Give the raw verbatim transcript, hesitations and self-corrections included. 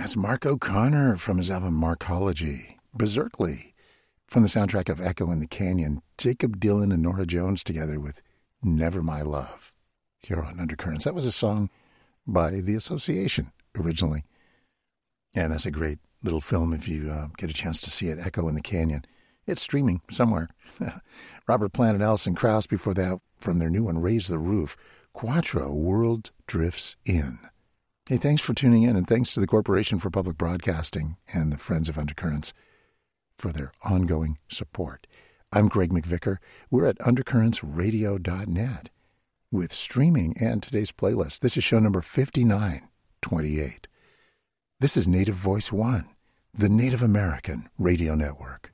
That's Mark O'Connor from his album Markology. Berserkly from the soundtrack of Echo in the Canyon. Jacob Dylan and Norah Jones together with Never My Love here on Undercurrents. That was a song by The Association originally. And that's a great little film if you uh, get a chance to see it, Echo in the Canyon. It's streaming somewhere. Robert Plant and Alison Krauss before that from their new one, Raise the Roof. Quattro, World Drifts In. Hey, thanks for tuning in, and thanks to the Corporation for Public Broadcasting and the Friends of Undercurrents for their ongoing support. I'm Greg McVicker. We're at undercurrents radio dot net with streaming and today's playlist. This is show number fifty-nine twenty-eight. This is Native Voice One, the Native American Radio Network.